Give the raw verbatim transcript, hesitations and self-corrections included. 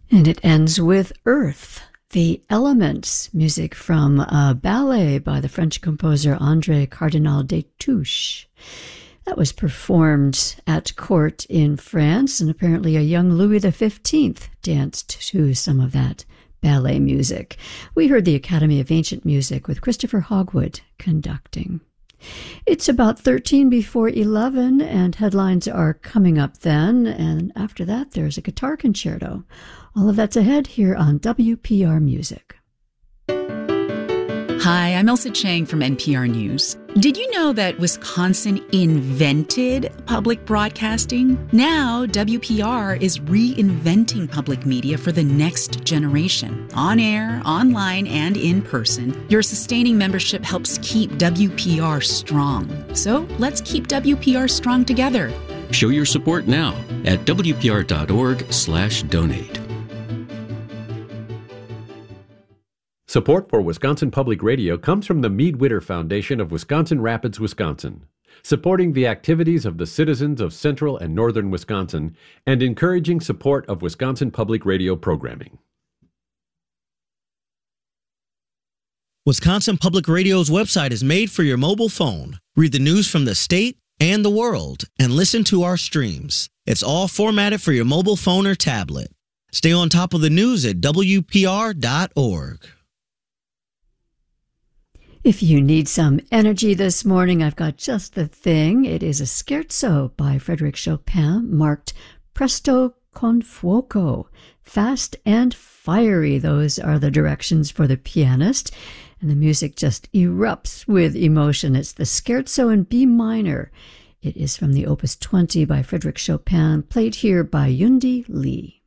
And it ends with Earth, the Elements, music from a ballet by the French composer André Cardinal Destouches. That was performed at court in France, and apparently a young Louis the fifteenth danced to some of that ballet music. We heard the Academy of Ancient Music with Christopher Hogwood conducting. It's about thirteen before eleven, and headlines are coming up then, and after that there's a guitar concerto. All of that's ahead here on W P R Music. Hi, I'm Elsa Chang from N P R News. Did you know that Wisconsin invented public broadcasting? Now, W P R is reinventing public media for the next generation. On air, online, and in person, your sustaining membership helps keep W P R strong. So let's keep W P R strong together. Show your support now at W P R dot org slash donate. Support for Wisconsin Public Radio comes from the Mead Witter Foundation of Wisconsin Rapids, Wisconsin, supporting the activities of the citizens of central and northern Wisconsin and encouraging support of Wisconsin Public Radio programming. Wisconsin Public Radio's website is made for your mobile phone. Read the news from the state and the world and listen to our streams. It's all formatted for your mobile phone or tablet. Stay on top of the news at W P R dot org. If you need some energy this morning, I've got just the thing. It is a scherzo by Frédéric Chopin, marked Presto con fuoco. Fast and fiery, those are the directions for the pianist. And the music just erupts with emotion. It's the scherzo in B minor. It is from the Opus twenty by Frédéric Chopin, played here by Yundi Lee.